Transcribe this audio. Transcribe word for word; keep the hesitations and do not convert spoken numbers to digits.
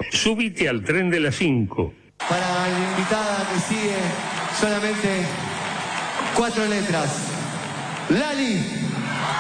Súbite al tren de las cinco. Para la invitada que sigue, solamente cuatro letras. Lali.